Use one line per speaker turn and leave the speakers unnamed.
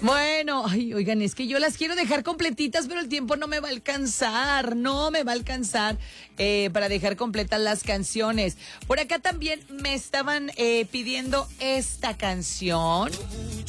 Bueno, ay, oigan, es que yo las quiero dejar completitas, pero el tiempo no me va a alcanzar, para dejar completas las canciones. Por acá también me estaban pidiendo esta canción.